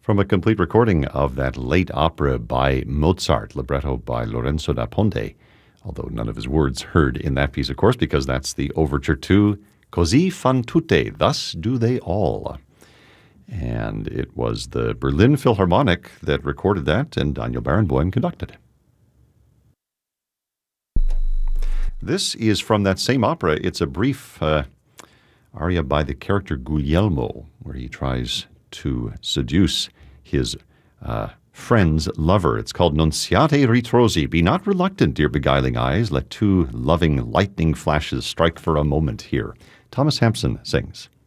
From a complete recording of that late opera by Mozart, libretto by Lorenzo da Ponte, although none of his words heard in that piece, of course, because that's the overture to Così fan tutte, Thus Do They All. And it was the Berlin Philharmonic that recorded that, and Daniel Barenboim conducted. This is from that same opera. It's a brief aria by the character Guglielmo, where he tries to seduce his friend's lover. It's called Nunziate Ritrosi. Be not reluctant, dear beguiling eyes. Let two loving lightning flashes strike for a moment here. Thomas Hampson sings.